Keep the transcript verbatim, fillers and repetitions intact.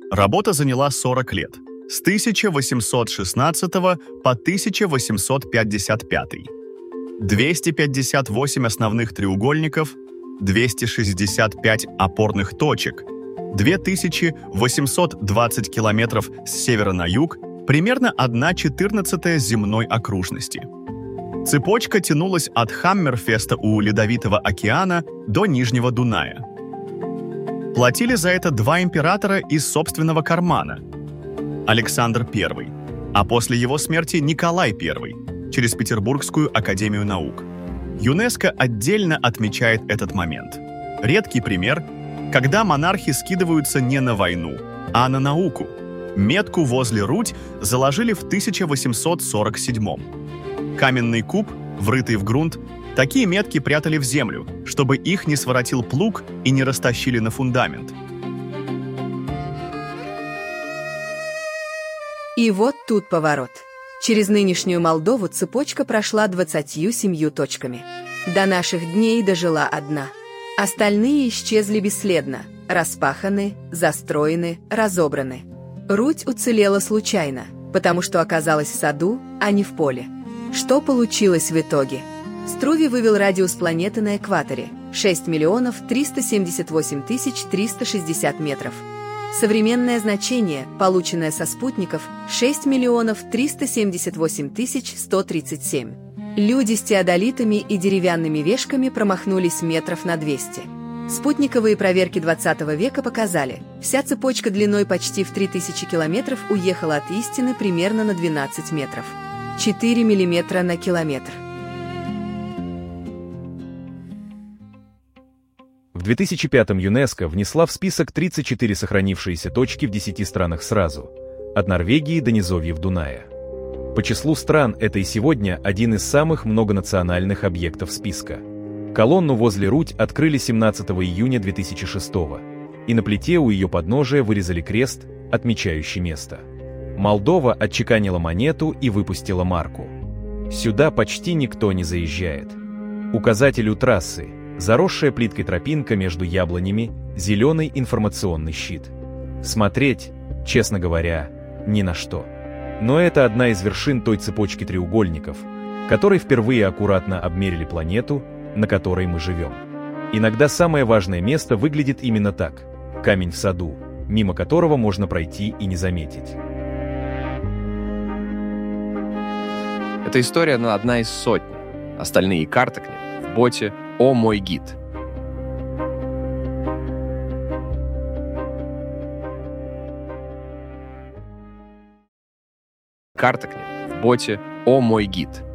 Работа заняла сорок лет, с тысяча восемьсот шестнадцатого по тысяча восемьсот пятьдесят пятый. двести пятьдесят восемь основных треугольников, двести шестьдесят пять опорных точек, две тысячи восемьсот двадцать километров с севера на юг, примерно одна четырнадцатая земной окружности. Цепочка тянулась от Хаммерфеста у Ледовитого океана до Нижнего Дуная. Платили за это два императора из собственного кармана. Александр Первый, а после его смерти Николай Первый через Петербургскую академию наук. ЮНЕСКО отдельно отмечает этот момент. Редкий пример, когда монархи скидываются не на войну, а на науку. Метку возле Рудь заложили в тысяча восемьсот сорок седьмом. Каменный куб, врытый в грунт, такие метки прятали в землю, чтобы их не своротил плуг и не растащили на фундамент. И вот тут поворот. Через нынешнюю Молдову цепочка прошла двадцатью семью точками. До наших дней дожила одна. Остальные исчезли бесследно, распаханы, застроены, разобраны. Рудь уцелела случайно, потому что оказалась в саду, а не в поле. Что получилось в итоге? Струве вывел радиус планеты на экваторе – шесть миллионов триста семьдесят восемь тысяч триста шестьдесят метров. Современное значение, полученное со спутников – шесть миллионов триста семьдесят восемь тысяч сто тридцать семь. Люди с теодолитами и деревянными вешками промахнулись метров на двести. Спутниковые проверки двадцатого века показали, вся цепочка длиной почти в три тысячи километров уехала от истины примерно на двенадцать метров. четыре миллиметра на километр. В две тысячи пятом ЮНЕСКО внесла в список тридцать четыре сохранившиеся точки в десяти странах сразу, от Норвегии до низовьев Дуная. По числу стран это и сегодня один из самых многонациональных объектов списка. Колонну возле Рудь открыли семнадцатого июня две тысячи шестого, и на плите у ее подножия вырезали крест, отмечающий место. Молдова отчеканила монету и выпустила марку. Сюда почти никто не заезжает. Указатель у трассы – заросшая плиткой тропинка между яблонями, зеленый информационный щит. Смотреть, честно говоря, ни на что. Но это одна из вершин той цепочки треугольников, которой впервые аккуратно обмерили планету, на которой мы живем. Иногда самое важное место выглядит именно так – камень в саду, мимо которого можно пройти и не заметить. Эта история одна из сотни. Остальные карты к ним в боте «О мой гид». Карты к ним в боте «О мой гид».